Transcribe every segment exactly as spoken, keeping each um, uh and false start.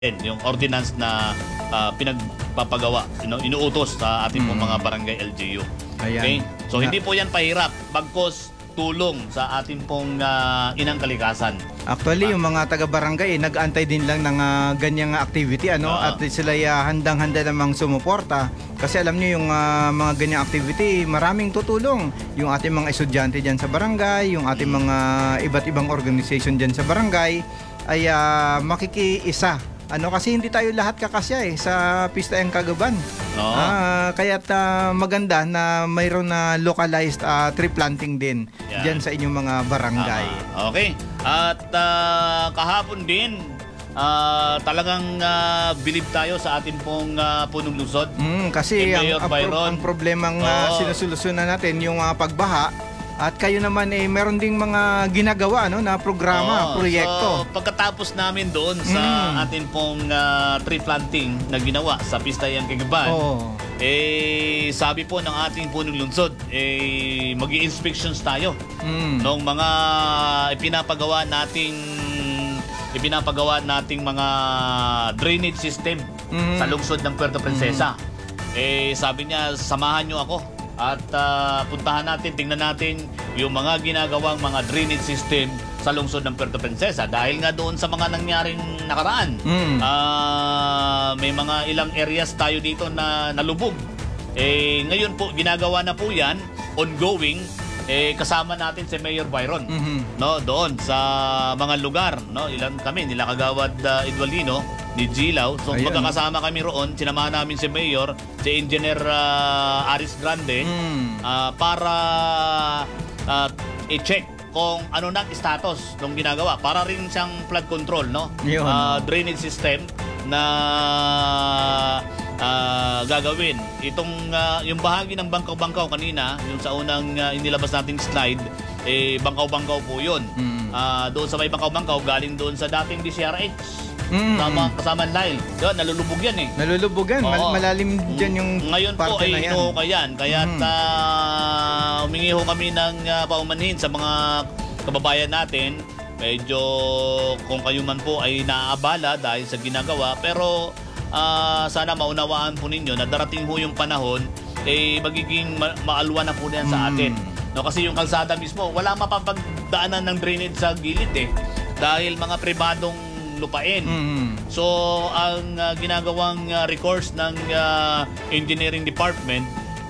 yung ordinance na uh, pinagpapagawa, you know, inuutos sa ating mm. mga barangay L G U. Ayan. Okay? So, Na hindi po yan pahirap, bagkos tulong sa ating pong uh, inang kalikasan. Actually, yung mga taga-barangay, eh, nag-antay din lang ng uh, ganyang activity, ano? Uh, At sila uh, handang-handa namang sumuporta. Kasi alam niyo yung uh, mga ganyang activity, maraming tutulong. Yung ating mga estudyante dyan sa barangay, yung ating mga iba't ibang organization dyan sa barangay, ay uh, makikiisa. Ano, kasi hindi tayo lahat kakasya eh sa Pista ng Cagaban. Oo. Ah, kaya't uh, maganda na mayroon na localized uh, tree planting din Yan. dyan sa inyong mga barangay. Uh, okay. At uh, kahapon din, uh, talagang uh, believe tayo sa ating pong uh, punong lungsod. Mm, kasi ang, ang, pro- ang problemang uh, sinusolusyonan natin yung uh, pagbaha. At kayo naman eh meron ding mga ginagawa, no, na programa, Oo, proyekto. So pagkatapos namin doon sa mm. ating pong uh, tree planting na ginawa sa Pista ng Cagaban, oh. eh sabi po ng ating punong lungsod, eh mag-i-inspections tayo mm. ng mga ipinapagawa nating ipinapagawa nating mga drainage system mm. sa lungsod ng Puerto Princesa. Mm. Eh sabi niya, samahan niyo ako. At uh, puntahan natin, tingnan natin yung mga ginagawang mga drainage system sa lungsod ng Puerto Princesa. Dahil nga doon sa mga nangyaring nakaraan, mm. uh, may mga ilang areas tayo dito na nalubog. Eh, ngayon po, ginagawa na po yan, ongoing, eh, kasama natin si Mayor Byron. Mm-hmm. No, doon sa mga lugar, no, ilan kami, nila Kagawad uh, Edwalino, ni Gilaw. So Ayan. magkakasama kami roon, sinamahan namin si Mayor, si Engineer uh, Aris Grande mm. uh, para uh, i-check kung ano na status ng ginagawa para rin siyang flood control, no? Uh, drainage system na uh, gagawin. Itong uh, yung bahagi ng bangkaw-bangkaw kanina, yung sa unang uh, inilabas nating slide, eh bangkaw-bangkaw po 'yun. Mm. Uh, doon sa may bangkaw-bangkaw galing doon sa dating D C R H. Mm. Kasama, kasama ng Lyle. Yun, nalulubog yan eh. Nalulubog yan. Mal- malalim dyan yung ngayon parte po ay na yan. inuuka yan. Kaya mm. uh, humingi ho kami ng uh, paumanhin sa mga kababayan natin. Medyo kung kayo man po ay naaabala dahil sa ginagawa. Pero uh, sana maunawaan po ninyo na darating ho yung panahon eh magiging ma- maalwa na po yan sa atin. Mm. No, kasi yung kalsada mismo, wala mapapagdaanan ng drainage sa gilid eh. Dahil mga pribadong lupain. Mm-hmm. So, ang uh, ginagawang uh, recourse ng uh, engineering department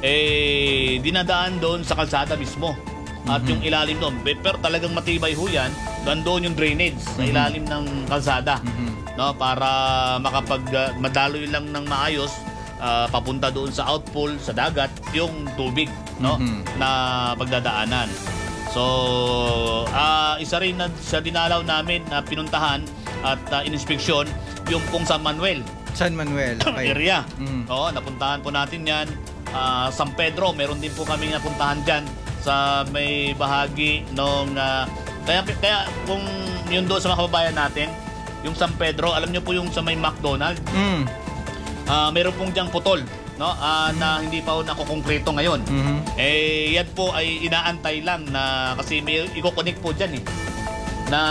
eh dinadaan doon sa kalsada mismo. Mm-hmm. At yung ilalim doon, pero talagang matibay ho yan, doon yung drainage mm-hmm. sa ilalim ng kalsada. Mm-hmm. No, para makapag uh, madaloy lang ng maayos uh, papunta doon sa outfall sa dagat yung tubig, no, mm-hmm. na pagdadaanan. So, uh, isa rin na sa dinalaw namin na pinuntahan at uh, inspeksyon yung pong San Manuel. San Manuel. Okay. Area. Mm. Oo, napuntahan po natin yan. Uh, San Pedro, meron din po kami napuntahan dyan sa may bahagi nung... Uh, kaya, kaya kung yun doon sa mga kababayan natin, yung San Pedro, alam nyo po yung sa may McDonald's, mm. uh, meron pong dyang putol. No, uh, mm-hmm. na hindi pa nakukongkreto ngayon. Mm-hmm. Eh, yan po ay inaantay lang na kasi may i-connect po dyan eh na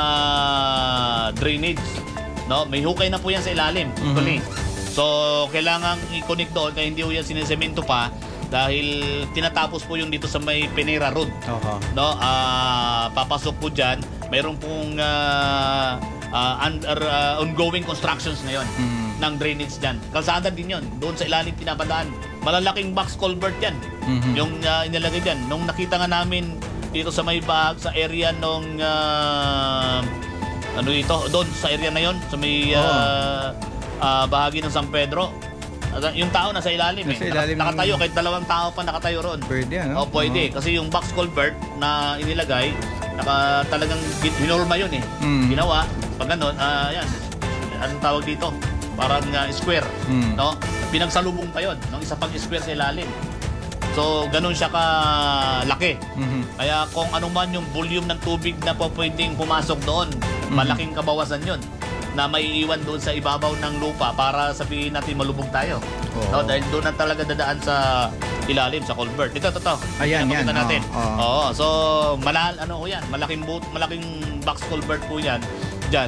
drainage. No, may hukay na po yan sa ilalim. Mm-hmm. So, kailangan i-connect doon kaya hindi po yan sinisemento pa dahil tinatapos po yung dito sa may Penera Road. Uh-huh. No, uh, papasok po dyan. Mayroon pong uh, uh, under, uh, ongoing constructions ngayon. Mm-hmm. ng drainage dyan. Kalsada din yun. Doon sa ilalim pinapadaan. Malalaking box culvert yan. Mm-hmm. Yung uh, inilagay dyan. Nung nakita nga namin dito sa may bahag, sa area nung uh, ano ito, doon sa area na yon sa may uh, oh. uh, bahagi ng San Pedro. Yung tao nasa ilalim eh. Ilalim nakatayo, ng... kahit dalawang tao pa nakatayo roon. Pwede, ano? O, pwede. Uh-huh. Kasi yung box culvert na inilagay, naka, talagang hinulma yun eh. Mm. Ginawa. Pag ganun, uh, yan. Anong tawag dito? Parang uh, square, mm. no? Pinagsalubong pa yun, ng isa pang square sa ilalim. So, ganun siya ka-laki. Mm-hmm. Kaya kung ano man yung volume ng tubig na po pwedeng pumasok doon, mm-hmm. malaking kabawasan yun na maiiwan doon sa ibabaw ng lupa para sabihin natin malubog tayo. Oh. No? Dahil doon na talaga dadaan sa ilalim, sa culvert. Dito, ito, ito. Ayan, yan. Natin. Oh, oh. Oo. So, malal, ano ko yan, malaking boat, malaking box culvert po yan, dyan.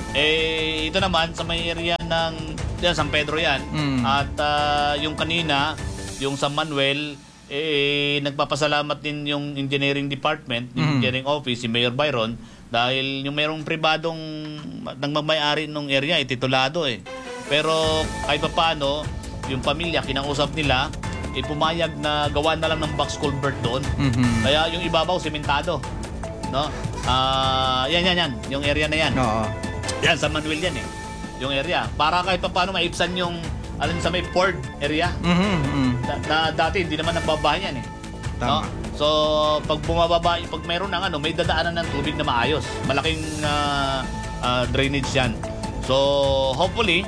Eh, ito naman sa may area ng yan, San Pedro yan. Mm. At ah, yung kanina, yung San Manuel, eh, nagpapasalamat din yung engineering department, yung Mm. engineering office, si Mayor Byron, dahil yung mayroong pribadong nagmamayari ng area, ititulado eh. Pero kahit pa paano, yung pamilya, kinausap nila, eh, pumayag na gawa na lang ng box culvert doon. Mhm. Kaya yung ibabaw, sementado. No? Ah, yan, yan, yan. Yung area na yan. Oo. Yan, San Manuel yan eh. Yung area. Para kahit pa paano maibsan yung, alin sa may Ford area. Mhm. mhm. Na, na dati, hindi naman nagbabahan yan eh. No? Tama. So, pag bumababa, pag meron ng ano, may dadaanan ng tubig na maayos. Malaking ah, ah, drainage yan. So, hopefully,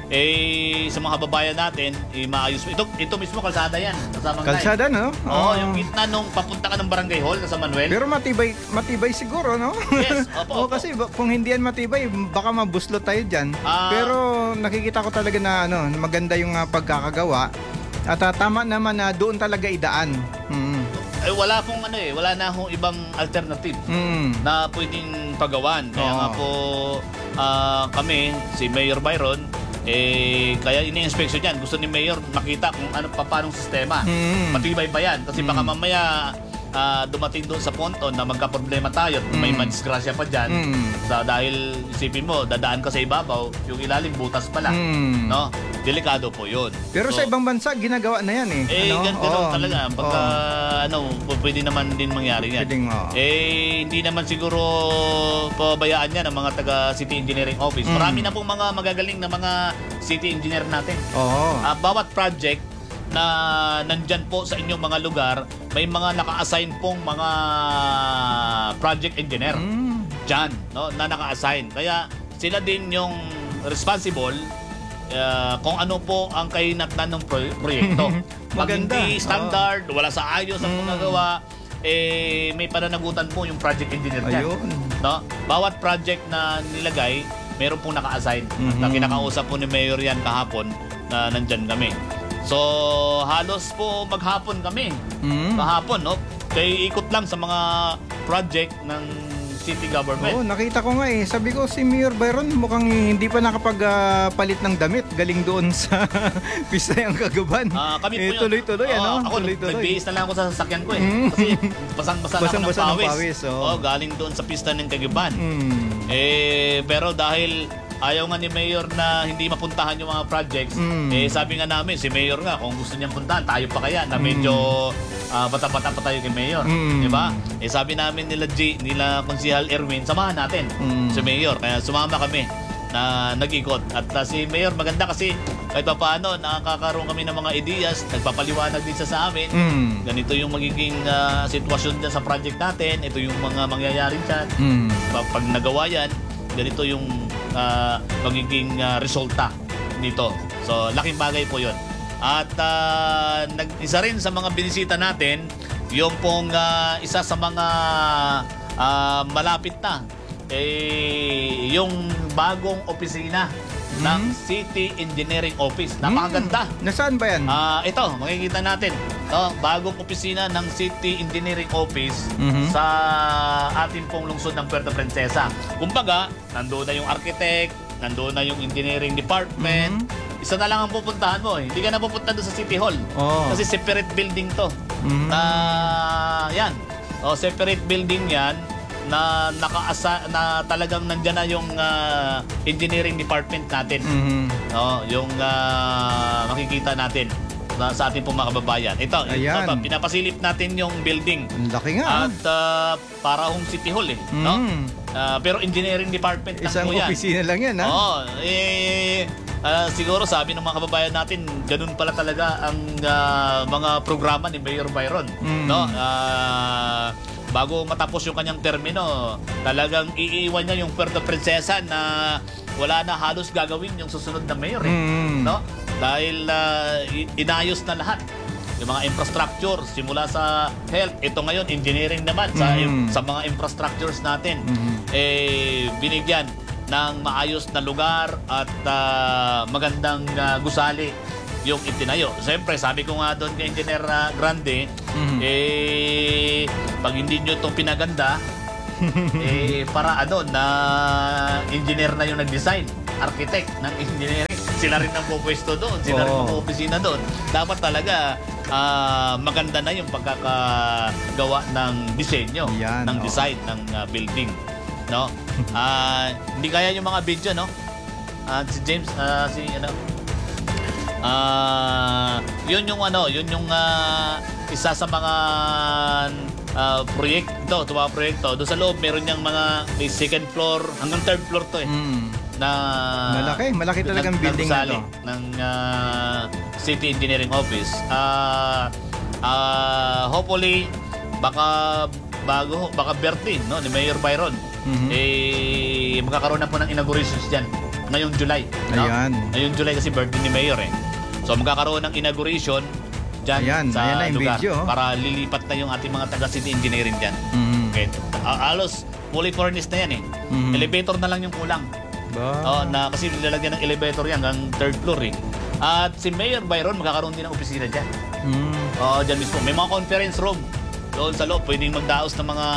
eh, sa mga kababayan natin, eh, maayos. Ito, ito mismo, kalsada yan. Kasama Kalsada, no? Oo, oh, yung gitna nung papunta ka ng barangay hall sa Manuel. Pero matibay matibay siguro, no? Yes, opo, Oo, opo. kasi ba- kung hindi yan matibay, baka mabuslot tayo dyan. Ah. Pero nakikita ko talaga na ano, maganda yung ah, pagkakagawa. At ah, tama naman na doon talaga idaan. Mm. Eh, wala pong ano eh, wala na akong ibang alternative Mm. na pwedeng pagawan. Kaya Oo. nga po ah, kami, si Mayor Byron, eh, kaya ini-inspection yan. Gusto ni Mayor makita kung ano pa paanong sistema. Mm. Matibay ba yan? Kasi baka Mm. mamaya ah, dumating doon sa ponton na magka-problema tayo at may Mm. madisgrasya pa dyan. Mm. Sa, dahil isipin mo, dadaan ka sa ibabaw, yung ilalim butas pala. Mm. No? Delikado po yun. Pero So, sa ibang bansa, ginagawa na yan eh. eh, ano? ganito Oo. talaga. Pagka, Oo. ano, pwede naman din mangyari yan. Pwedeng, oo. Eh, hindi naman siguro pabayaan yan ng mga taga City Engineering Office. Mm. Marami na pong mga magagaling na mga city engineer natin. Oo. Ah, bawat project na nandyan po sa inyong mga lugar, may mga naka-assign pong mga project engineer Mm. dyan, no, na naka-assign. Kaya sila din yung responsible ah, kung ano po ang kahinatnan ng pro- proyekto. Pag Maganda. hindi standard, wala sa ayos ang Mm. magagawa, eh, may pananagutan po yung project engineer dyan. Ayun. No? Bawat project na nilagay, meron pong naka-assign. Mhm. Na kinakausap po ni Mayor yan kahapon na nandyan kami. So, halos po maghapon kami. Mm. Kahapon, no? Kaya ikot lang sa mga project ng city government. Oo, nakita ko nga eh. Sabi ko si Mayor Byron mukhang hindi pa nakapagpalit ng damit. Galing doon sa pista yung kagaban. Ah, kami po eh, yun. tuloy-tuloy, Oo, ano? Ako, Tuloy-tuloy. nagbihis na lang ako sa sasakyan ko eh. Mm. Kasi basang-basa na ako ng Basang-basa ng pawis. pawis, oo. Oo, galing doon sa pista ng Kagiban. Mm. Eh, pero dahil ayaw nga ni Mayor na hindi mapuntahan yung mga projects, Mm. eh sabi nga namin, si Mayor nga, kung gusto niyang puntahan, tayo pa kaya na medyo ah, bata-bata pa tayo kay Mayor. Mm. Di ba? Eh sabi namin nila G, nila Konsehal Erwin, samahan natin Mm. si Mayor. Kaya sumama kami na nag-ikot. At ah, si Mayor, maganda kasi kahit pa paano, nakakaroon kami ng mga ideas, nagpapaliwanag din siya sa amin. Mm. Ganito yung magiging ah, sitwasyon dyan sa project natin. Ito yung mga mangyayari dyan. Mm. Pag, pag nagawa yan, ganito yung ah, magiging ah, resulta nito. So, laking bagay po yun. At ah, nag, isa rin sa mga binisita natin, yung pong ah, isa sa mga ah, malapit na, eh, yung bagong opisina ng Mhm. City Engineering Office. Napakaganda. Mm. Nasaan ba yan? Ah, ito, makikita natin. No, bagong opisina ng City Engineering Office Mhm. sa ating pong lungsod ng Puerto Princesa. Kumbaga, nandoon na yung architect, nandoon na yung engineering department. Mhm. Isa na lang ang pupuntahan mo. Eh. Hindi ka na pupunta doon sa City Hall. Oo. Kasi separate building to. Mhm. Na, yan. O, separate building yan na nakaasa na talagang nandiyan na yung ah, engineering department natin. Mhm. No, yung ah, makikita natin na sa ating pong mga kababayan. Ito, Ayan. ito, pinapasilip natin yung building. Ang laki nga. ah. At ah, para hong City Hall eh, no? Mm. Ah, pero engineering department lang Isang po yan. opisina lang yan, ha? Oo, eh ah, siguro sabi ng mga kababayan natin, ganun pala talaga ang ah, mga programa ni Mayor Byron, Mm. no? Ah, bago matapos yung kanyang termino, talagang iiwan niya yung Puerto Princesa na wala na halos gagawin yung susunod na mayor eh. Mm. No? Dahil ah, i- inayos na lahat yung mga infrastructure simula sa health, ito ngayon engineering naman sa Mm. sa mga infrastructures natin. Mhm. Eh binigyan ng maayos na lugar at ah, magandang ah, gusali yung itinayo. Siyempre, sabi ko nga doon kay Engineer ah, Grande, Mhm. eh, pag hindi nyo ito pinaganda, eh, para ano, na engineer na yung nag-design, architect ng engineering. Sila rin ang pupwesto doon, sila rin Oo. ang opisina doon. Dapat talaga ah, maganda na yung pagkakagawa ng disenyo, Yan, ng oo. design ng ah, building. No? Ah, hindi kaya yung mga video, no? Ah, si James, ah, si ano, Ah, yun yung ano, yun yung ah, isa sa mga ah, proyekto, ito mga proyekto. Doon sa loob meron niyang mga may second floor hanggang third floor to eh. Mm. Na Malaki, malaki talagang nag- building na nagsali to. ng ah, City Engineering Office. Ah, ah, hopefully baka bago baka birthday no ni Mayor Byron. Mhm. Eh magkakaroon na po ng inaugurations diyan ngayong July. No? Ayan. Ngayong July kasi birthday ni Mayor eh. So magkakaroon ng inauguration diyan Ayan, sa ayan na yung lugar video, oh. para lilipat na yung ating mga taga City Engineering diyan. Mm. Okay. A- alos fully furnished na yan eh. Mhm. Elevator na lang yung kulang. Ba? Oh, na kasi nilalagyan ng elevator yan hanggang third floor eh. At si Mayor Byron magkakaroon din ng opisina diyan. Mm. Oh, diyan mismo. May mga conference room doon sa loob. Pwedeng magdaos ng mga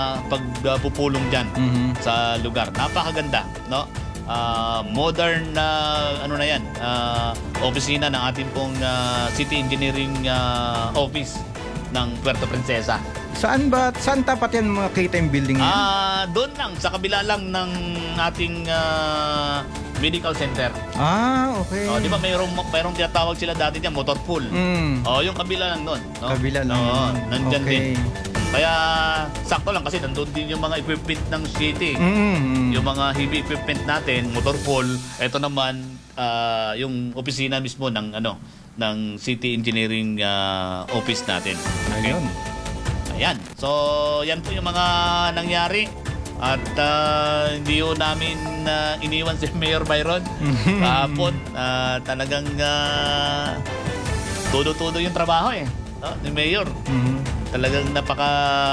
pagpupulong diyan Mhm. sa lugar. Napakaganda, no? Ah, modern na ano na 'yan. ah, opisina ng ating pong ah, City Engineering ah, Office ng Puerto Princesa. Saan ba, saan tapat yan makita yung building niya? Ah, doon lang sa kabila lang ng ating ah, medical center. Ah, okay. Oh, di ba mayroong mayroong tinatawag sila dati diyan, motor pool. Mm. Oh, yung kabila lang doon, no? Kabila lang. Oo, nandyan Okay. din. Kaya sakto lang kasi nandun din yung mga equipment ng city. Mm. Yung mga heavy equipment natin, motor pool, ito naman ah, yung opisina mismo ng ano ng City Engineering ah, Office natin. Okay? Ayun. Ayan. So, yan po yung mga nangyari. At ah, hindi ho namin ah, iniwan si Mayor Byron kahapon. Ah, talagang ah, todo-todo yung trabaho eh. No? Ni Mayor. Mhm. Talagang napaka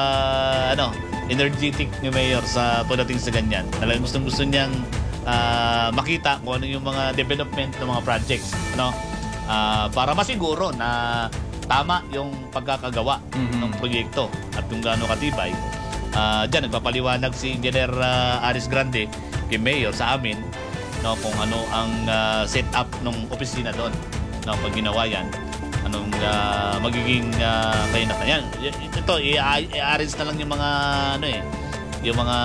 ano, energetic ni Mayor sa pagdating sa ganyan. Talagang gustong-gusto niyang ah, makita kung ano yung mga development ng mga projects, no? Ah, para masiguro na tama yung pagkakagawa Mhm. ng proyekto at kung gaano katibay. Ah, diyan nagpapaliwanag si Engineer ah, Aris Grande kay Mayor sa amin, no, kung ano ang ah, setup ng opisina doon, no, pag ginawa yan. Anong ah, magiging uh, kayo na yan. Ito, i- i-arrange na lang yung mga ano eh, yung mga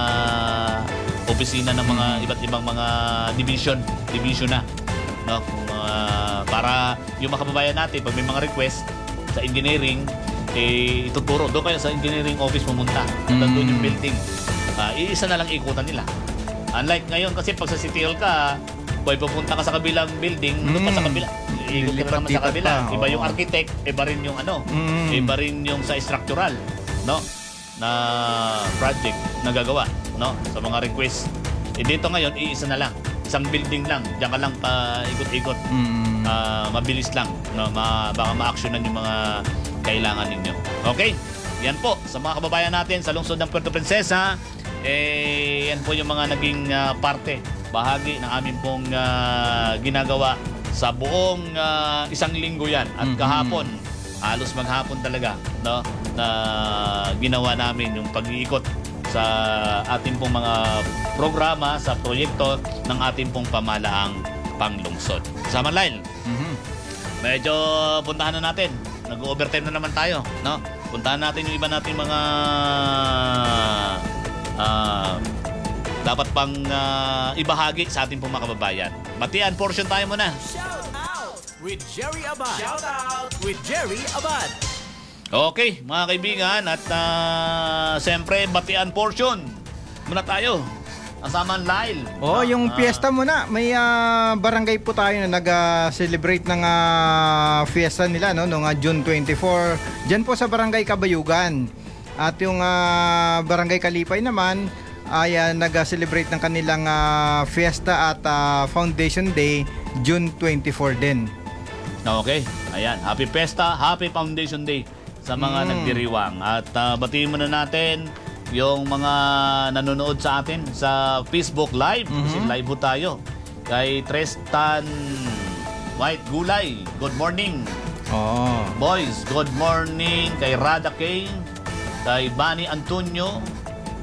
opisina ng mga iba't ibang mga division, division na, no? Kung, ah, para yung mga kababayan natin pag may mga request sa engineering, eh ituturo doon kayo sa engineering office pumunta. At Mm. doon yung building. Ah, iisa na lang ikutan nila. Unlike ngayon kasi pag sa City Hall ka, boy, pupunta ka sa kabilang building, doon pa sa Mm. kabila. Ikot ka na naman sa Lilipat-lipat kabila. pa, Iba oo. yung architect, iba rin yung ano, Mm. iba rin yung sa structural, no? Na project na gagawa, no? Sa mga request. Eh dito ngayon, iisa na lang. Isang building lang. Diyan ka lang pa ikot-ikot. Mm. Ah, mabilis lang, no? Ma baka ma-actionan yung mga kailangan ninyo. Okay? Yan po, sa mga kababayan natin sa lungsod ng Puerto Princesa, eh, yan po yung mga naging ah, parte, bahagi ng aming pong ah, ginagawa sa buong ah, isang linggo yan. At Mhm. kahapon, halos maghapon talaga, no? Na ginawa namin yung pag-iikot sa ating pong mga programa, sa proyekto ng ating pong pamalaang panglungsod. Sama Lyle, Mhm. medyo puntahan na natin. Nag-overtime na naman tayo, no? Puntahan natin yung iba nating mga ah, dapat pang ah, ibahagi sa ating pong mga kababayan. Batian, portion tayo muna. Shout out with Jerry Abad. Shout out with Jerry Abad. Okay, mga kaibigan, at uh, siyempre, batian portion. Muna tayo. Asaman Lyle. Oh, yung Ah, fiesta muna. May ah, barangay po tayo na nag-celebrate ng ah, fiesta nila no noong ah, June twenty-fourth. Diyan po sa Barangay Kabayugan. At yung ah, Barangay Kalipay naman ay ah, nag-celebrate ng kanilang ah, fiesta at ah, Foundation Day June twenty-fourth din. Okay, ayan. Happy Pesta, Happy Foundation Day sa mga Mm. nagdiriwang. At uh, batiin muna natin yung mga nanonood sa atin sa Facebook Live. Kasi Mhm. live po tayo. Kay Tristan White Gulay, good morning. Oh. Boys, good morning. Kay Rada Kay, kay Bani Antonio,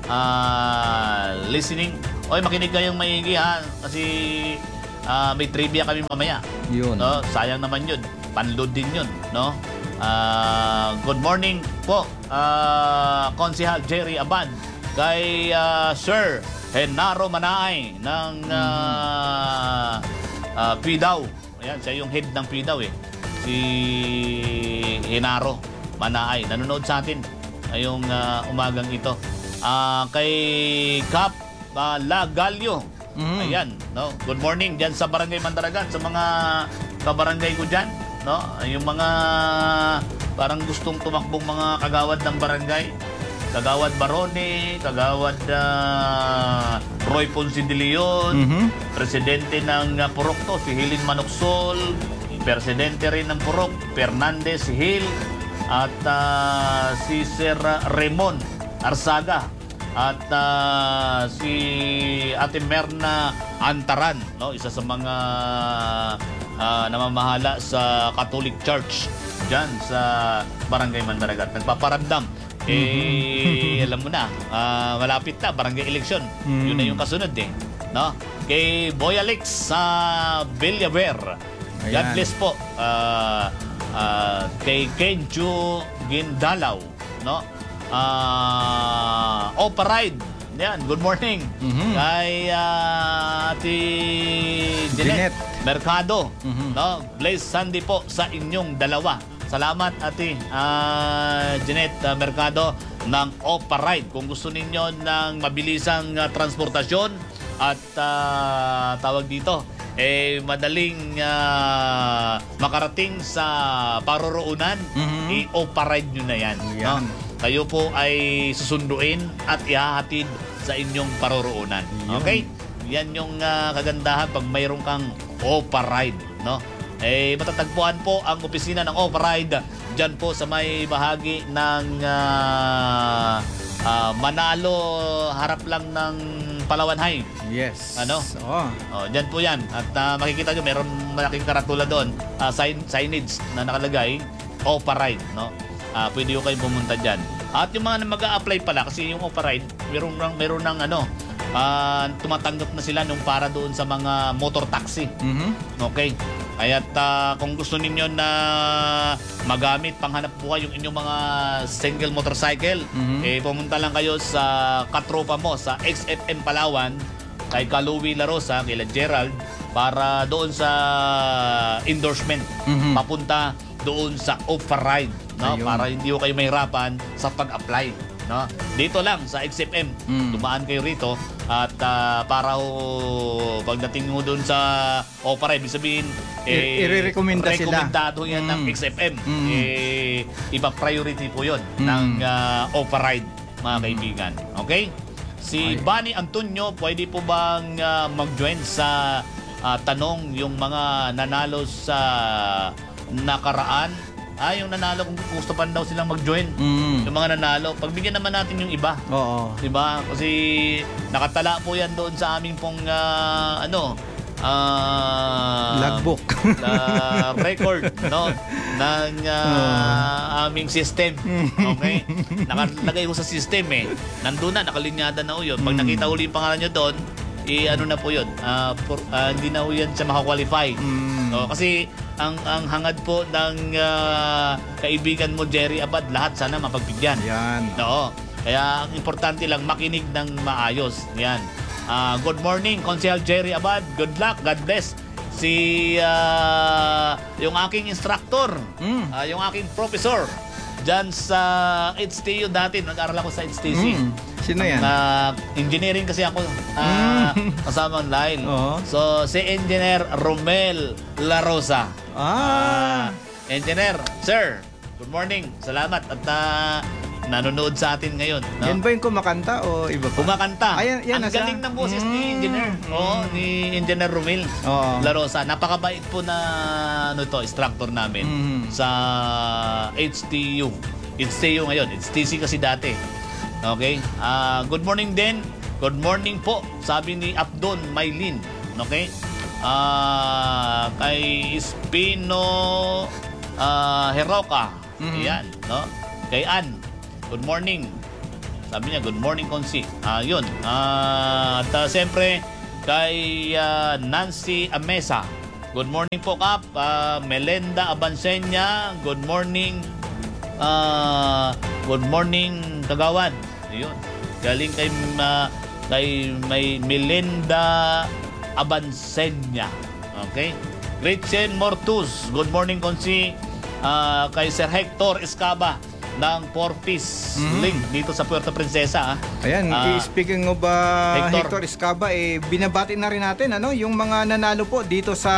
ah, listening. Oy, makinig kayong maigi ha kasi ah, may trivia kami mamaya. Yun. No, sayang naman 'yun. Panload din 'yun, no? Ah, good morning po, ah, Konsehal Jerry Abad, kay ah, Sir Henaro Manaay ng ah, ah, P D A W. Ayan, siya yung head ng P D A W eh. Si Henaro Manaay. Nanonood sa atin ngayong ah, umagang ito. Ah, kay Cap ah, Lagalio. Mhm. Ayan, no? Good morning diyan sa Barangay Mandaragat, sa mga kabarangay ko diyan, no? Yung mga parang gustong tumakbong mga kagawad ng barangay. Kagawad Barone, Kagawad ah, Roy Ponce de Leon, Mhm. presidente ng uh, Purok to, si Hilin Manoksol, presidente rin ng Purok, Fernandez Hill, at ah, si Sir Raymond Arsaga, at ah, si Ate Merna Antaran, no? Isa sa mga ah, namamahala sa Catholic Church dyan sa Barangay Mandaragat. Nagpaparamdam. Eh, alam mo na, ah, malapit na, barangay election. Mhm. Yun na yung kasunod eh. No? Kay Boy Alex sa Villaver. God Ayan. bless po. Ah, ah, kay Kenju Gindalaw. No? Ah, Opa Ride. Yan, good morning. Mhm. Kay ah, Ate Jeanette. Jeanette Mercado. Mhm. No? Blaze Sunday po sa inyong dalawa. Salamat, Ate ah, Jeanette ah, Mercado ng Opa Ride. Kung gusto ninyo ng mabilisang ah, transportasyon at ah, tawag dito, eh madaling ah, makarating sa paroroonan, Mhm. i-Opa Ride nyo na yan. Yan. No? Kayo po ay susunduin at ihahatid sa inyong paroroonan. Yun. Okay? Yan yung ah, kagandahan pag mayroon kang Opa Ride, no? Eh, matatagpuan po ang opisina ng Opa Ride dyan po sa may bahagi ng ah, ah, Manalo, harap lang ng Palawan High. Yes. Ano? Oo. Oh, dyan po yan. At ah, makikita nyo, meron malaking karatula doon, ah, sign, signage na nakalagay, Opa Ride, no? Ah, pwede yung kayo pumunta dyan. At yung mga mag-a-apply pala, kasi yung Opa Ride, meron ng, meron ng ano, ah, tumatanggap na sila nung para doon sa mga motor taxi. Mhm. Okay. Kaya't ah, kung gusto ninyo na magamit panghanap buhay yung inyong mga single motorcycle, Mhm. eh pumunta lang kayo sa katropa mo sa X F M Palawan, kay Kaluwi La Rosa, kay Gerald, para doon sa endorsement. Mhm. Papunta doon sa Opa Ride, no? Ayun. Para hindi ko kayo mahirapan sa pag-apply, no? Dito lang sa X F M, Mm. dumaan kayo rito at ah, para ho, pagdating mo doon sa Opera, ibig sabihin, I- irerekomenda sila. rekomendado yan ng Mm. X F M. Mm. Eh, ipa-priority po yun Mm. ng uh, Opera Ride, mga kaibigan. Okay? Si Ay. Bunny Antonio, pwede po bang ah, mag-join sa ah, tanong yung mga nanalo sa nakaraan? Ah, yung nanalo, kung gusto pa daw silang mag-join. Mhm. Yung mga nanalo, pagbigyan naman natin yung iba. Oo. Diba? Kasi nakatala po yan doon sa aming pong ah, ano, ah, Logbook. na record, no? Ng ah, aming system. Okay? Nakalagay ko sa system eh. Nandun na, nakalinyada na ho yun. Pag Mm. nakita uli yung pangalan nyo doon, eh ano na po yun, ah, por- ah, hindi na ho yan siya makakwalify. Mm. No, kasi ang ang hangad po ng ah, kaibigan mo Jerry Abad, lahat sana mapagbigyan. Yan. Oo. Kaya ang importante lang makinig ng maayos. Yan. Ah, good morning, Konsehal Jerry Abad. Good luck. God bless. Si ah, yung aking instructor, Mm. ah, yung aking professor diyan sa H T U dati, nag-aral ako sa H T C. Mm. Sino yan? Na engineering kasi ako ah, kasama online. Oo. So si Engineer Romel La Rosa. Ah. Engineer, sir, good morning. Salamat at ah, nanonood sa atin ngayon. No? Yan ba yung kumakanta o iba pa? Kumakanta. Ayan, yan, Ang nasa- galing ng boses ni Mm. Engineer. Oo, ni Engineer Romel Oo. La Rosa. Napakabait po na ano to, instructor namin Mhm. sa H T U. H T U ngayon. H T C kasi dati. Okay? Ah, good morning din. Good morning po, sabi ni Abdon Maylin. Okay? Ah, kay Espino ah, Heroka. Mhm. Ayan, no? Kay Ann. Good morning. Sabi niya, good morning, Konsi. Ah, yun. Ah, at uh, siyempre, kay uh, Nancy Amesa. Good morning po, Kap. Uh, Melenda Abansenya. Good morning. Uh, good morning, Kagawan. Ayun. Galing kay, uh, kay may Melinda Abansenya. Okay? Gretchen Mortus. Good morning, Konsi. Uh, kay Sir Hector Escaba ng Portis Mhm. Link dito sa Puerto Princesa. Ah. Ayan, Ah, speaking of uh, Hector. Hector Escaba, eh, binabati na rin natin ano, yung mga nanalo po dito sa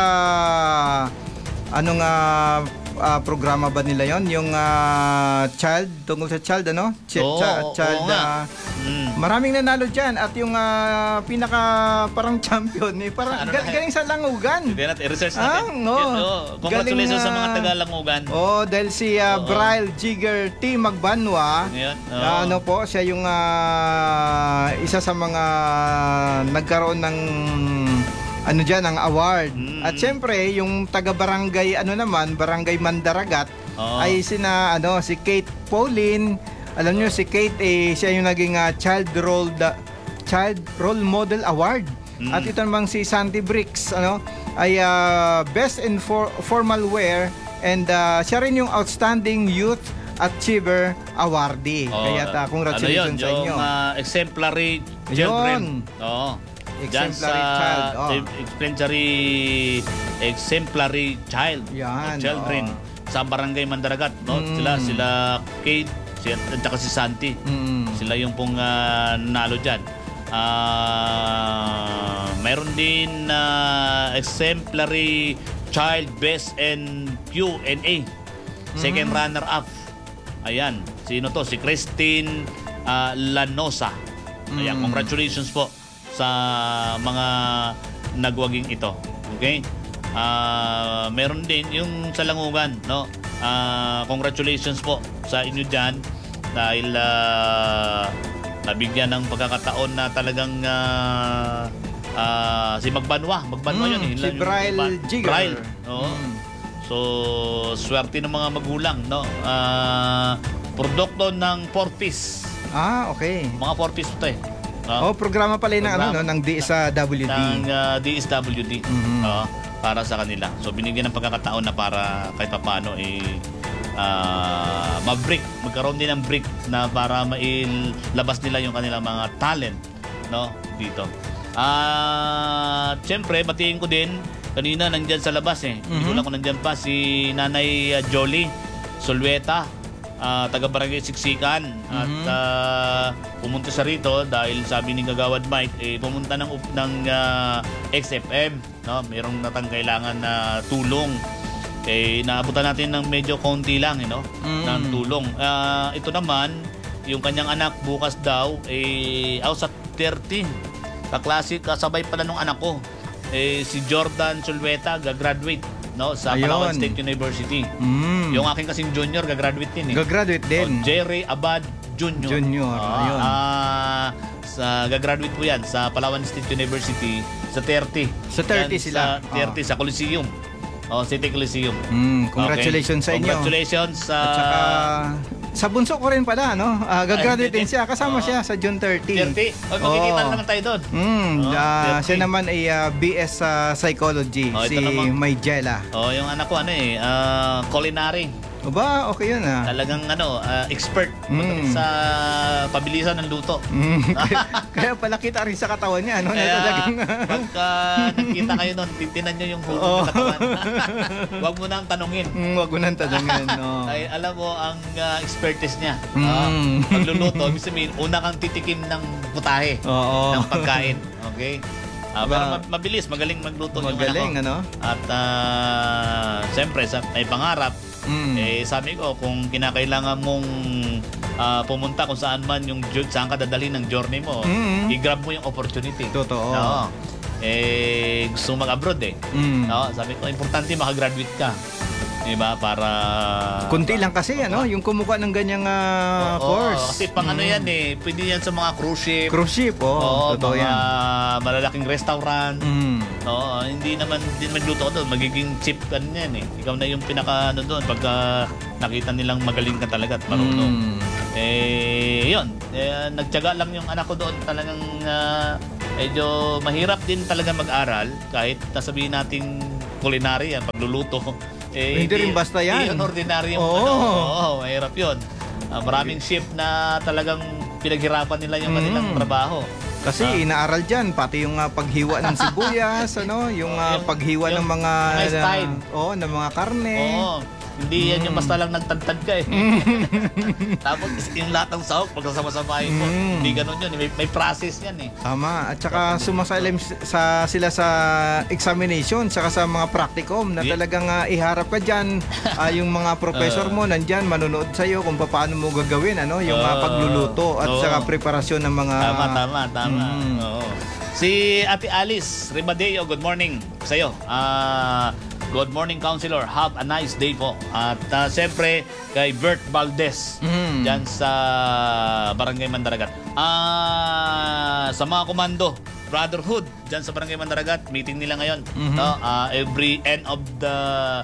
anong ah, ah, programa ba nila yon, yung ah, child, tungkol sa child ano? Ch- Oo, cha- oo, child oo nga. ah, mm. maraming nanalo dyan at yung ah, pinaka parang champion eh, parang Ano gal- na- galing sa Langugan. Hindi natin, i-research Ah, natin. no. Yes, oh. Congratulations Galing, sa mga ah, taga-Langugan. Oh, dahil si uh, Oo. Bryle Jigger T. Magbanwa, Ngayon, oo. ah, ano po, siya yung ah, isa sa mga nagkaroon ng ano diyan ng award. Mm. At syempre, yung taga-barangay ano naman, Barangay Mandaragat Oo. ay sina ano si Kate Pauline. Alam niyo si Kate eh siya yung naging ah, child role da- child role model award. Mm. At ito namang si Santi Bricks ano ay ah, best in for- formal wear and ah, siya rin yung outstanding youth achiever awardee. Oo. Kaya ta congratulations ano yun, sa inyo. Yung ah, exemplary children. Oo. Diyan Exemplary sa child, oh. e- exemplary exemplary child Yan, o children oo. sa Barangay Mandaragat, no? Mm. Sila sila Kate, si at saka si Santi. Mm. Sila yung pong ah, nanalo diyan. Ah, meron din na exemplary child best and Q and A. Second Mm. runner up. Ayan, sino to? Si Christine ah, Lanosa. Ayan, Mm. congratulations po sa mga nagwaging ito. Okay? Ah, meron din yung sa Langugan, no? Ah, congratulations po sa inyo diyan dahil ah, nabigyan ng pagkakataon na talagang ah, ah, si Magbanwa, Magbanwa Mm, yun eh. si Yung- Bryle Ba- Jigger. Bryle, oo. Mm. So, swerte ng mga magulang, no? Ah, produkto ng Portis. Ah, okay. Mga Portis to eh. Oh, programa pala yun ng ano Programa. no, ng D sa W D. Ng ah, D S W D. Mhm. Oo, para sa kanila. So, binigyan ng pagkakataon na para kahit paano eh, ah, ma-break. Magkaroon din ng break na para mailabas nila yung kanilang mga talent, no? Dito. Ah, siyempre, batiin ko din kanina nandyan sa labas eh. Hindi ko Mhm. lang kung nandyan pa si Nanay ah, Jolie Solweta, ah, taga Barangay Siksikan at Mhm. ah, pumunta siya rito dahil sabi ni Gagawad Mike eh, pumunta ng up- ng ah, X F M, no? Mayroong natang kailangan na tulong. Eh naabutan natin ng medyo konti lang, eh, no? Mm. Ng tulong. Ah, ito naman yung kanyang anak bukas daw eh out sa thirteen. Kaklase kasabay pala nung anak ko. Eh si Jordan Sulweta gagraduate, no, sa Ayun. Palawan State University. Mm. Yung aking kasing junior gagraduate din eh. gagraduate din. Oh, Jerry Abad Junior. Junior, Ah, ayun. ah, sa gagraduate po yan sa Palawan State University sa thirty. Sa thirty Yan, sila. Sa thirty sa Coliseum. Oh, City Coliseum. Mm, congratulations Okay. sa inyo. Congratulations sa At saka sa bunso ko rin pala no. Ah, gagraduate Ay, din siya. Kasama Oo. siya sa June thirty. thirty. Oh, magkikita Oo. na naman tayo doon. Mm, Oh, ah, thirty. siya naman ay ah, B S sa psychology, Oh, ito si naman. Maygela. Oh, yung anak ko ano eh, ah, culinary. O ba, okay yun ah. Talagang ano, ah, expert Mm. sa pabilisan ng luto. Mm, kaya, kaya pala kita rin sa katawan niya, no? Na Kaya talagang, pagka nakita kayo nun, titinan nyo yung hulog Oo. ng katawan. Huwag mo nang tanungin. mm, wag mo nang tanungin, no? Ay, alam mo ang ah, expertise niya. Mm. Ah, pagluluto, ibig sabihin, una kang titikim ng putahe, Oo. ng pagkain. Okay? Ah, Aba. pero ma- mabilis, magaling magluto Magaling, yung anak ko. ano? At ah, siyempre, sa, may pangarap, Mm. eh sabi ko, kung kinakailangan mong ah, pumunta kung saan man yung jo- saan ka dadalhin ng journey mo, Mm. i-grab mo yung opportunity. Totoo. Oo. Eh, gusto mo mag-abroad eh. Mm. No, sabi ko, importante makagraduate ka. Diba? Para... Kunti lang kasi, ano, yung kumukuha ng ganyang ah, Oo, course. kasi pang ano Mm. yan eh. Pwede yan sa mga cruise ship. Cruise ship, oh, Oo, totoo mga yan. malalaking restaurant. Mm. Oo, hindi naman din magluto ko doon. Magiging chip ka na yan eh. Ikaw na yung pinaka ano doon pagka nakita nilang magaling ka talaga at marunong. Mm. Eh, yun. Eh, nagtiyaga lang yung anak ko doon. Talagang ah, medyo mahirap din talaga mag-aral kahit nasabihin natin culinary yan, pagluluto. Eh, Hindi rin basta yan. Hindi yun ordinary yung Oo. ano. Oo, mahirap yun. Ah, maraming shift na talagang pinaghirapan nila yung kanilang Mm. trabaho. Kasi Ah. inaaral dyan, pati yung ah, paghiwa ng sibuyas, ano, yung ah, Yung- paghiwa ng yung mga may style. oh, ng mga karne. Oo. Hindi yan yung basta lang nagtantad ka eh. Tapos yung lahat ng sahog, pagsasama-samahin mo. Mm. Hindi ganun yun. May, may process yan eh. Tama. At saka sumasailim sa sila sa examination, saka sa mga practicum na Yeah. talagang ah, iharap ka dyan. Ah, yung mga professor Uh. mo nandyan, manonood sa'yo kung paano mo gagawin, ano, yung ah, Uh, pagluluto at oo. saka preparasyon ng mga... Tama, tama, tama. Mm. Oo. Si Ate Alice Rimadeo, good morning sa'yo. Ah... Good morning, Counselor. Have a nice day po. At uh, siyempre, kay Bert Valdez, Mm. dyan sa Barangay Mandaragat. Ah, sa mga komando, Brotherhood, dyan sa Barangay Mandaragat, meeting nila ngayon. Mhm. No? Ah, every end of the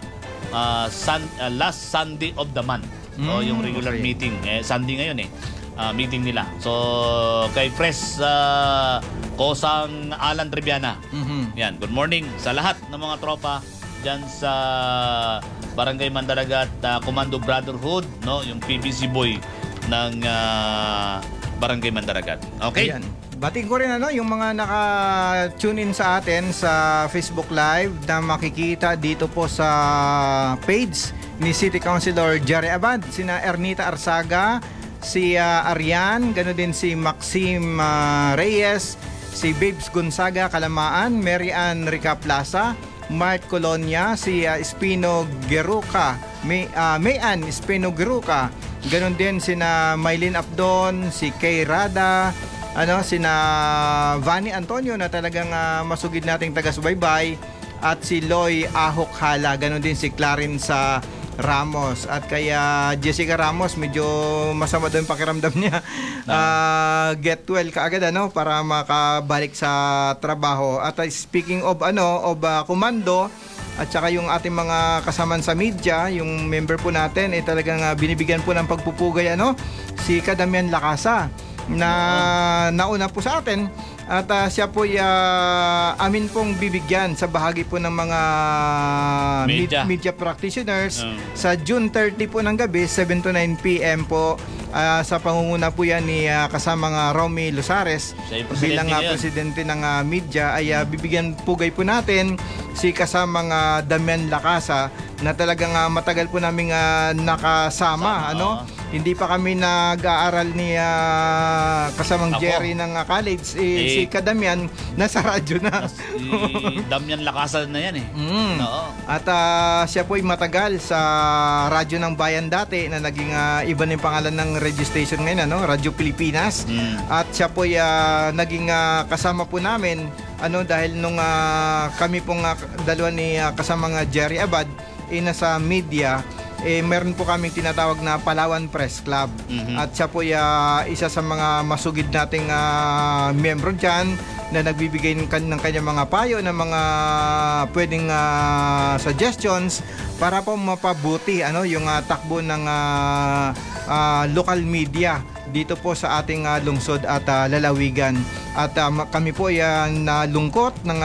ah, sun, ah, last Sunday of the month. So, Mm, yung regular okay. meeting. Eh, Sunday ngayon eh. Ah, meeting nila. So, kay Pres uh, Kosang Alan Triviana. Mhm. Yan, good morning sa lahat ng mga tropa dyan sa Barangay Mandaragat uh, Commando Brotherhood, no, yung P B C boy ng uh, Barangay Mandaragat. Okay? Ayan. Batiin ko rin ano, yung mga naka-tune in sa atin sa Facebook Live na makikita dito po sa page ni City Councilor Jerry Abad, sina Ernita Arsaga, si uh, Arian, gano'n din si Maxim uh, Reyes, si Babes Gonzaga Kalamaan, Mary Ann Rica Plaza, Mart Colonia, si uh, Espino Geruca, May, uh, Mayan Espino Geruca, ganon din sina Maylin Abdon, si Kay Rada, ano, sina Vanny Antonio na talagang uh, masugid nating taga-subaybay, at si Loy Ahok Hala, ganon din si Clarence sa Ramos, at kaya Jessica Ramos medyo masama doon pakiramdam niya. Ah, get well kaagad ano para makabalik sa trabaho. At uh, speaking of ano of uh, komando at saka yung ating mga kasaman sa media, yung member po natin ay eh, talagang uh, binibigyan po ng pagpupugay ano si Kadamian Lacasa na nauna po sa atin. At uh, siya po uh, amin pong bibigyan sa bahagi po ng mga Media. med- media practitioners Mm. sa June thirty po ng gabi, seven to nine p m po. Uh, sa pangunguna po yan ni uh, kasama nga Romy Losares Siya yung presidente bilang uh, ngayon. presidente ng uh, media ay uh, bibigyan pugay po natin si kasama nga Damian Lacasa na talagang uh, matagal po naming uh, nakasama. Sama, ano oo. Hindi pa kami nag-aaral ni uh, kasamang Ako. Jerry ng uh, college. Eh, Eh, si Kadamian nasa radyo na. Si Damian Lacasa na yan eh. Mm. Oo. At ah, siya po ay matagal sa Radyo ng Bayan dati na naging ah, iba na yung pangalan ng registration ngayon, ano? Radyo Pilipinas. Mm. At siya po ay ah, naging ah, kasama po namin ano dahil nung ah, kami pong ah, dalawa ni ah, kasama nga Jerry Abad eh, nasa media, eh meron po kaming tinatawag na Palawan Press Club. Mhm. At siya po ay ah, isa sa mga masugid nating ah, miyembro dyan na nagbibigay ng, kan- ng kanyang mga payo ng mga pwedeng ah, suggestions para po mapabuti ano yung ah, takbo ng ah, ah, local media dito po sa ating ah, lungsod at ah, lalawigan. At ah, ma- kami po ay ah, nalungkot ng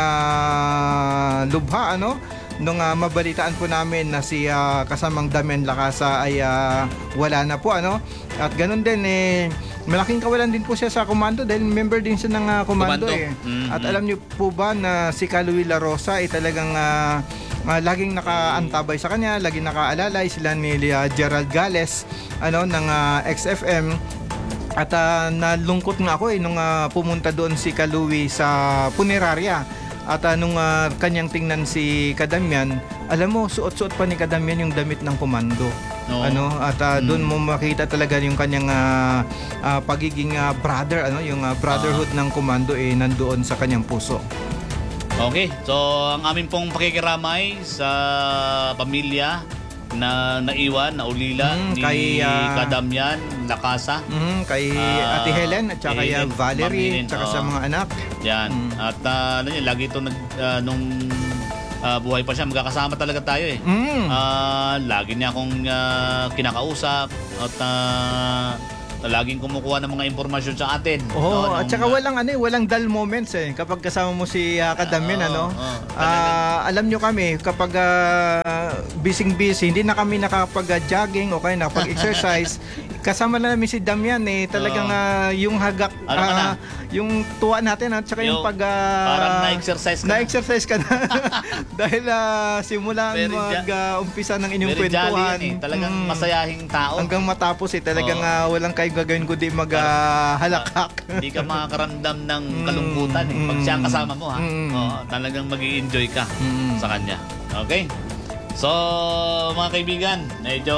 ah, lubha ano nung ah, mabalitaan po namin na si ah, kasamang Damian Lacasa ay ah, wala na po ano. At ganun din eh malaking kawalan din po siya sa komando dahil member din siya ng ah, komando, Komando. eh. Mhm. At alam niyo po ba na si Kaluwi La Rosa ay talagang ah, ah, laging nakaantabay sa kanya, laging nakaalalay sila ni ah, Gerald Gales ano ng ah, X F M. At ah, nalungkot nga ako eh nung ah, pumunta doon si Kaluwi sa Puneraria. At uh, nung ah, kanyang tingnan si Kadamian, alam mo, suot-suot pa ni Kadamian yung damit ng komando. Oo. Ano, at ah, Mm. doon mo makita talaga yung kanyang ah, ah, pagiging ah, brother, ano, yung ah, brotherhood ng komando eh nandoon sa kanyang puso. Okay, so ang amin pong pakikiramay sa pamilya na naiwan, na ulila Mm, ni kay, ah, Kadamyan, Lakasa. Mhm, kay Ah, Ate Helen at saka kay Helen, Valerie Ma'am Helen, at saka oo. sa mga anak. Yan. Mm. At ah, ano yun, lagi ito nag, ah, nung ah, buhay pa siya, magkakasama talaga tayo eh. Mm. Ah, lagi niya akong ah, kinakausap at ah, laging kumukuha ng mga impormasyon sa atin. Oo, No, at nung, saka ah, walang ano eh, walang dull moments eh kapag kasama mo si uh, Kadamyan, Oo, ano. oo, Ah, alam nyo kami kapag uh, busy-busy, hindi na kami nakapag-jogging o kaya nakapag-exercise. Kasama na namin si Damian eh, talagang Oo. ah, yung hagak, Ano ka na? ah, yung tuwa natin at saka yung, Yung pag ah, parang na-exercise ka na. na-exercise ka na. Dahil ah, simula Very ja- mag-umpisa ng inyong very jolly kwentuhan. yan eh. Talagang mm, masayahing tao. Hanggang matapos eh, talagang Oo. ah, walang kayong gagawin kundi mag-halakak. Hindi ka makakaramdam ng Mm, kalungkutan eh. Pag siya ang kasama mo ha, mm. oo, talagang mag-i-enjoy ka Mm. sa kanya. Okay? So, mga kaibigan, medyo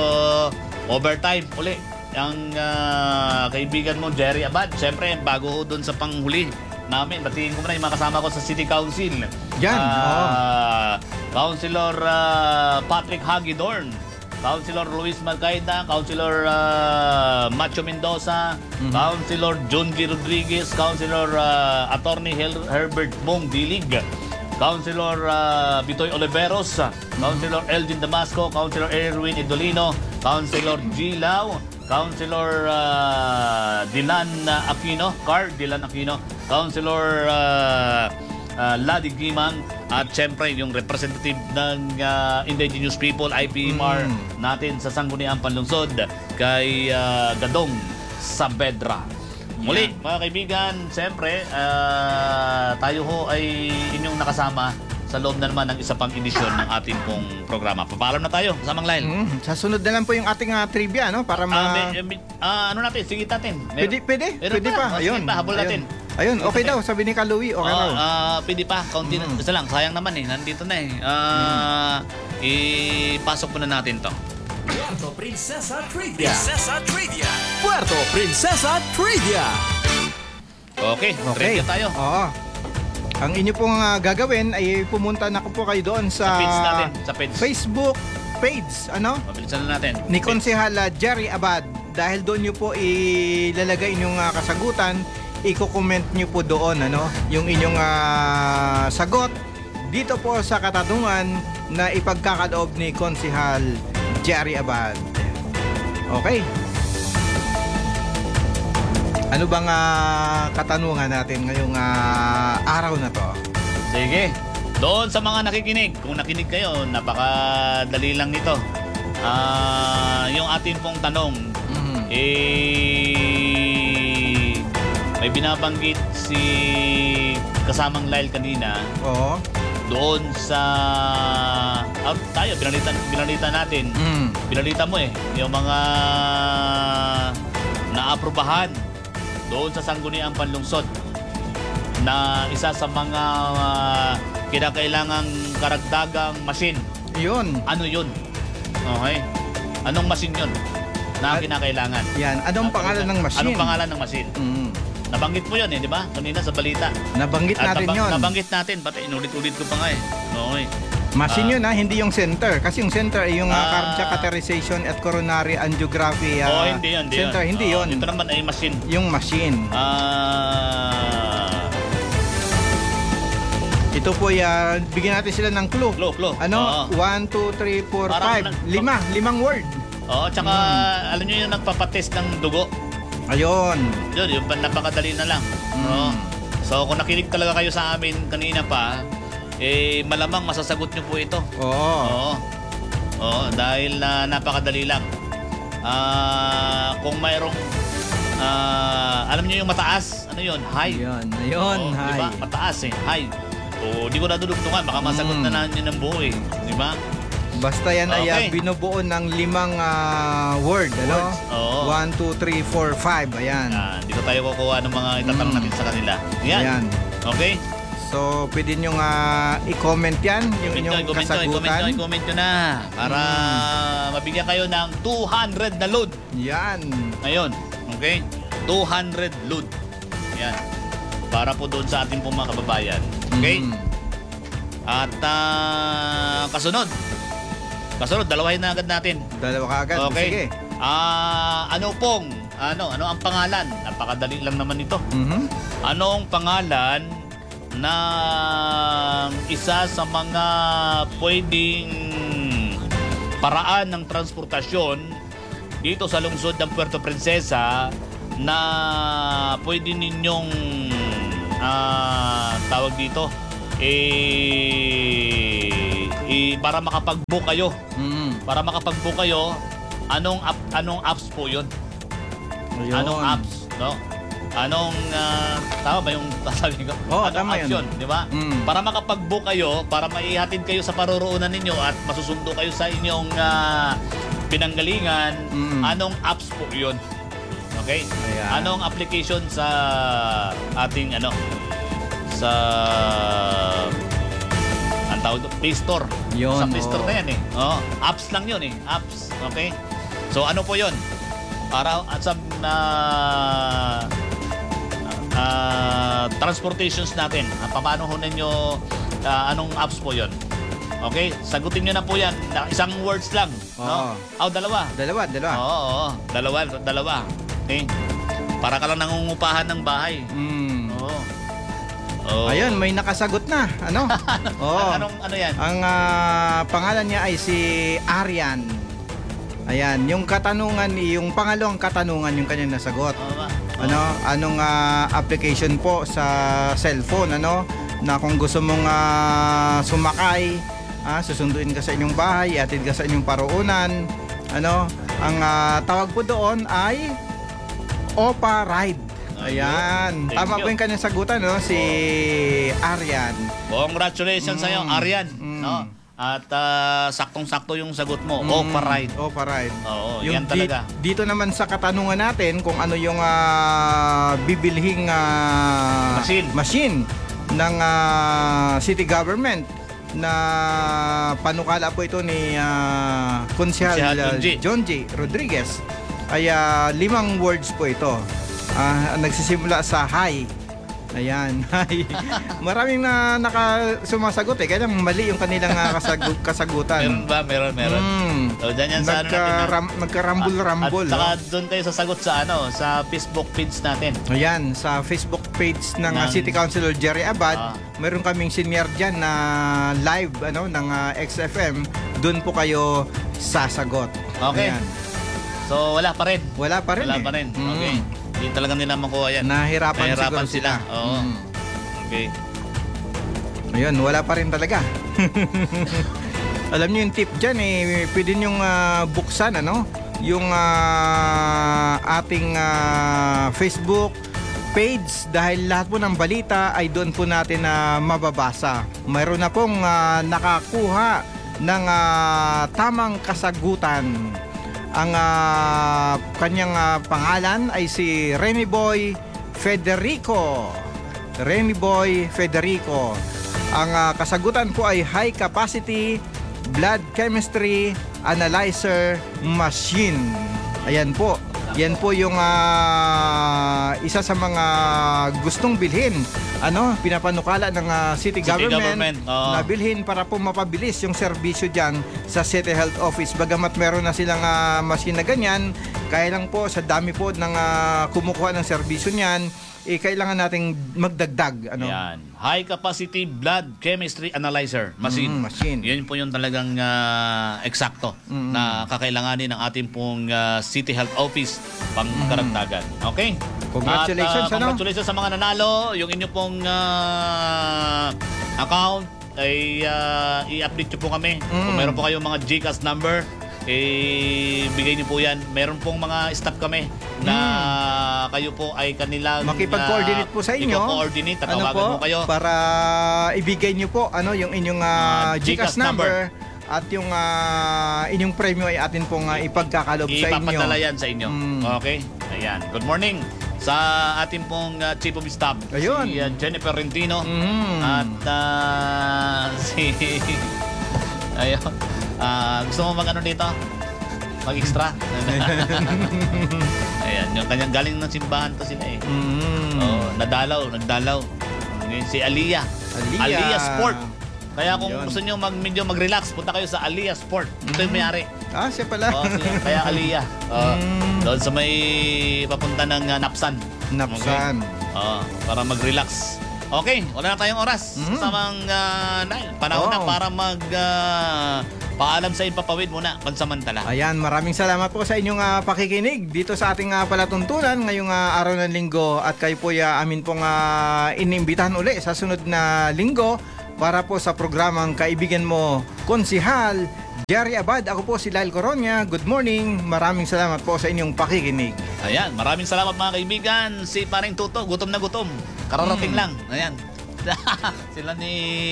overtime uli. Ang ah, kaibigan mo, Jerry Abad, siyempre, bago ho dun sa panghuli namin, batiin ko muna yung mga kasama ko sa City Council. Yan, Ah, Councilor ah, Patrick Hagidorn, Councilor Luis Malcaida, Councilor ah, Macho Mendoza, Councilor John G. Rodriguez, Councilor ah, Attorney Hel- Herbert Bong Dilig, Councilor ah, Bitoy Oliveros, Councilor Elgin Damasco, Councilor Erwin Idolino, Councilor G. Lau, Councilor ah, Dilan Aquino, Car Dilan Aquino, Councilor ah, ah, Ladi Gimang, at syempre yung representative ng ah, Indigenous People, I P M R Mm. natin sa Sangguniang Panlungsod, kay ah, Gadong Saavedra. Muli, mga kaibigan, siyempre, ah, tayo ho ay inyong nakasama sa loob na naman ng isa pang edisyon ng ating pong programa. Papaalam na tayo, kasamang Lyle. Mm, sa sunod na lang po yung ating ah, trivia, no? Para ma... Ah, may- may- ah, ano natin, sige natin. Meron- pwede, pwede, meron pwede pa. pa. Oh, sige Ayun, pa, habol natin. Ayun, okay daw, sabi ni Kaluwi, okay Oo, raw. ah, pwede pa, kaunti na. Mm. Isa lang, sayang naman eh, nandito na eh. Ah, ipasok muna natin to. Puerto Princesa Trivia. Princesa Trivia. Puerto Princesa Trivia. Okay, Okay. trivia tayo. Oo. Ang inyo pong ah, gagawin ay pumunta na po kayo doon Sa sa, page natin, sa page. Facebook page, ano? Mabilisan na natin. Ni Konsehal ah, Jerry Abad. Dahil doon nyo po ilalagay inyong ah, kasagutan, i-comment nyo po doon, ano? Yung inyong ah, sagot dito po sa katanungan na ipagkakaloob ni Konsehal Jerry Abad. Okay. Ano bang ah, katanungan natin ngayong ah, araw na to? Sige. Doon sa mga nakikinig, kung nakinig kayo, napakadali lang nito. Ah, yung ating pong tanong, Mhm. eh, may binabanggit si kasamang Lyle kanina Oo. doon sa out tayo binalita binalita natin. Mm. Binalita mo eh yung mga naaprubahan doon sa Sangguniang Panlungsod na isa sa mga ah, kinakailangang karagdagang machine. Yun. Ano yun? Okay. Anong machine yun na At- kinakailangan? Yan. Anong At- pangalan ng machine? Anong pangalan ng machine? Mm. Nabanggit mo yun eh, di ba? Kanina sa balita. Nabanggit At natin nabang- yun. Nabanggit natin, pati inulit-ulit ko pa nga eh. Okay. Machine Ah. yun ha, hindi yung center. Kasi yung center ay yung uh, Ah. cardiac catheterization at coronary angiography ah, oh, hindi yun, hindi center. yun. Hindi Oh, yun. Ito naman ay machine. Yung machine. Ah, Ito po ay ah, bigyan natin sila ng clue. Clue, clue. Ano? Oo. one, two, three, four, Parang five. nag- Lima. Limang word. Oo, tsaka Hmm. alam nyo yung nagpapatest ng dugo. Ayun. Yun, yung pan- napakadali na lang. Mm. No? So kung nakinig talaga kayo sa amin kanina pa, eh malamang masasagot nyo po ito. Oo. Oo. Oo, dahil na napakadali lang. Ah, kung mayroong ah, alam niyo yung mataas, ano yun? High. Ayun. Ayun. Oo, Hi. di ba? Mataas eh, high. O, di ko nadudugtungan, baka masagot Mm. na namin ng buo eh. Di ba? Basta yan ay ah, Okay. binubuo ng limang ah, word. Ano? Words. Oo. one, two, three, four, five. Ayan. Ah, dito tayo kukuha ng mga itatanong Mm. natin sa kanila. Yan. Ayan. Okay? So, pwede nyo nga i-comment yan, yung Comment nyo, inyong comment nyo, comment kasagutan. nyo, comment nyo na. Para mabigyan kayo ng two hundred na load. Yan. Ngayon, okay? two hundred load. Yan. Para po doon sa ating pong mga kababayan. Okay? Mm. At ah, kasunod, Kasunod, dalawahin na agad natin. Dalawa ka agad. Okay. Sige. Ah, ano pong, ano, ano ang pangalan? Napakadali lang naman ito. Mhm. Anong pangalan ng isa sa mga pwedeng paraan ng transportasyon dito sa lungsod ng Puerto Princesa na pwede ninyong ah, tawag dito eh, eh para makapag-book kayo, Mhm. para makapag-book kayo, anong app, anong apps po 'yon? Ayun. Anong apps, no? Anong ah, tama ba yung sasabihin ko? Oo, Anong tama apps yun. yun, di ba? Mm. Para makapag-book kayo, para maihatid kayo sa paroroonan ninyo at masusundo kayo sa inyong ah, pinanggalingan, Mm. anong apps po yun? Okay? Ayan. Anong application sa ating ano sa ang tawag doon, Play Store. Yun, Sa Play Store oo. na yan eh. Oh, apps lang yun eh. Apps. Okay? So ano po yun? Para at sa na ah, transportations natin. Ah, paano ho ninyo ah, anong apps po yun? Okay? Sagutin nyo na po yan. Na- Isang words lang. No? Oh, dalawa. Dalawa, dalawa. Oo, oo. Dalawa, dalawa. Okay? Para ka lang nangungupahan ng bahay. Mm. Oo. Oo. Ayun, may nakasagot na. Ano? Oo. Anong ano yan? Ang ah, pangalan niya ay si Arian. Ayan, yung katanungan, yung pangalawang katanungan yung kanyang nasagot. Oo ba? Ano, anong ah, application po sa cellphone, ano, na kung gusto mong ah, sumakay, ah, susunduin ka sa inyong bahay, atid ka sa inyong paroonan, ano, ang ah, tawag po doon ay Opa Ride. Ayan. Thank Tama you. po yung kanyang sagutan, no? Si Arian. Congratulations sa iyo, Mm. Arian. Mm. No? At ah, saktong-sakto yung sagot mo. Mm, Opa Ride. Opa Ride. Oo, Yung yan talaga. di- dito naman sa katanungan natin kung ano yung ah, bibilhing ah, Machine. machine ng ah, city government na panukala po ito ni uh, Konsehal Konsehal ah, John G. John G. Rodriguez ay ah, limang words po ito. Ah, nagsisimula sa hi. Ayan, hi. Maraming na naka sumasagot eh. Kaya lang mali yung kanilang ah, kasagu- kasagutan. Meron ba? Meron, meron. Mm. So, dyan yan sa ano natin. ah. Nagkaram, nagkarambol-rambol. At saka oh. doon kayo sasagot sa ano, sa Facebook page natin. Ayan, sa Facebook page ng, ah, Ng- City Councilor Jerry Abad, Ah. meron kaming senior dyan na live ano, ng ah, X F M. Doon po kayo sasagot. Okay. Ayan. So, wala pa rin. Wala pa rin Wala eh. pa rin. Mm. Okay. Hindi talaga nila makuha yan. Nahirapan, Nahirapan siguro sila. sila. Oo. Mm. Okay. Ayun, wala pa rin talaga. Alam niyo yung tip dyan eh, pwede niyong ah, buksan ano, yung ah, ating ah, Facebook page dahil lahat po ng balita ay doon po natin na mababasa. Mayroon na pong ah, nakakuha ng ah, tamang kasagutan. Ang ah, kanyang ah, pangalan ay si Remy Boy Federico. Remy Boy Federico. Ang ah, kasagutan po ay high capacity blood chemistry analyzer machine. Ayan po. Yan po yung ah, isa sa mga gustong bilhin. Ano, pinapanukala ng ah, city, City government, government, oo. na bilhin para po mapabilis yung serbisyo diyan sa City Health Office. Bagamat meron na silang ah, machine na ganyan, kaya lang po sa dami po ng ah, kumukuha ng serbisyo niyan, eh kailangan nating magdagdag, ano. Yan. High capacity blood chemistry analyzer machine. Mm, machine. Yan po yung talagang ah, eksakto Mm. na kakailanganin ng ating pong ah, City Health Office pang karagdagan. Okay? Congratulations, At, ah, ano? congratulations sa mga nanalo. Yung inyo pong ah, account ay ah, i-update nyo po kami. Kung Mm. meron po kayong mga GCash number, eh, bigay niyo po yan. Meron pong mga staff kami na kayo po ay kanilang Makipag-coordinate po sa inyo. i-coordinate, Ano tatawagan po, mo kayo. para ibigay niyo po ano yung inyong ah, Ah, GCash GCash number at yung ah, inyong premyo ay atin pong ah, ipagkakalob sa inyo. Ipapadala yan sa inyo. Mm. Okay? Ayan. Good morning sa ating pong uh, Chief of Staff, Ayun. si uh, Jennifer Rentino. Mm. At uh, si... Ayun. Ah, gusto mo mag-ano dito? Mag-extra? Ayan. Yung kanyang galing ng simbahan to sila eh. Mm. Oh, nadalaw, nagdalaw. Okay, si Aliyah. Aliyah. Aliyah Sport. Kaya kung Yun. gusto nyo mag, medyo mag-relax, punta kayo sa Aliyah Sport. Ito yung may-ari. Ah, siya pala. Oh, siya. Kaya Aliyah. Oh, Mm. Doon sa may papunta ng uh, Napsan. Napsan. Okay? Oh, para mag-relax. Okay, wala na tayong oras. Mhm. Samang uh, Nile, panahon na Oh. para mag uh, paalam sa Impapawid muna, pansamantala. Ayan, maraming salamat po sa inyong ah, pakikinig dito sa ating ah, palatuntunan ngayong ah, araw ng linggo at kayo po ya, amin pong uh, inimbitahan uli sa sunod na linggo para po sa programang Kaibigan Mo, Konsihal Jerry Abad. Ako po si Lyle Coronia. Good morning. Maraming salamat po sa inyong pakikinig. Ayan, maraming salamat mga kaibigan. Si Paring Tuto, gutom na gutom. Kararating Mm. lang. Ayan. Sila ni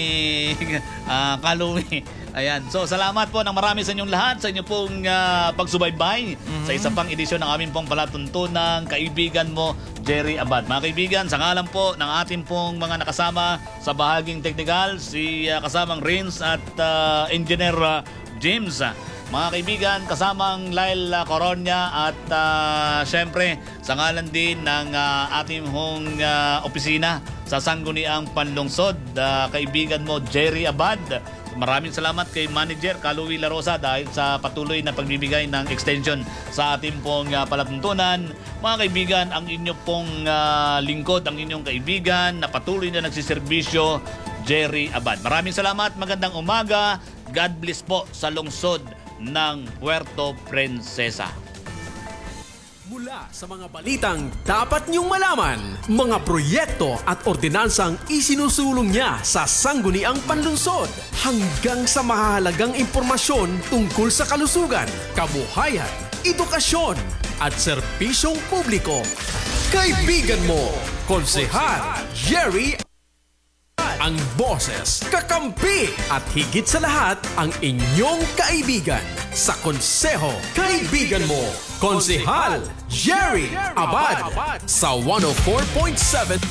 uh, Kalumi. Ayan. So, salamat po ng marami sa inyong lahat sa inyong pong ah, pagsubaybay Mhm. sa isa pang edisyon ng aming pong palatuntunang Kaibigan Mo, Jerry Abad. Mga kaibigan, sa ngalan po ng ating pong mga nakasama sa bahaging technical, si ah, kasamang Rins at ah, Engineer ah, James. Mga kaibigan, kasamang Lyle uh, Coronia at uh, syempre sa ngalan din ng uh, ating hong uh, opisina sa Sangguniang Panlungsod, uh, kaibigan mo Jerry Abad. Maraming salamat kay Manager Kaluwi La Rosa dahil sa patuloy na pagbibigay ng extension sa ating pong uh, palatuntunan. Mga kaibigan, ang inyong pong uh, lingkod, ang inyong kaibigan na patuloy na nagsiservisyo, Jerry Abad. Maraming salamat, magandang umaga. God bless po sa lungsod ng Puerto Princesa. Mula sa mga balitang dapat niyong malaman, mga proyekto at ordinansang isinusulong niya sa Sangguniang Panlungsod, hanggang sa mahalagang impormasyon tungkol sa kalusugan, kabuhayan, edukasyon at serbisyong publiko. Kaibigan mo, Konsehal Jerry, ang boses, kakampi at higit sa lahat ang inyong kaibigan sa Konseho. Kaibigan mo, Konsehal Jerry Abad sa one oh four point seven